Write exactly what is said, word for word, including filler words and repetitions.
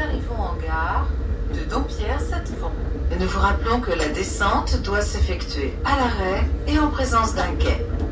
arrivons en gare de Dompierre-Sept-Fonds. Nous vous rappelons que la descente doit s'effectuer à l'arrêt et en présence d'un quai.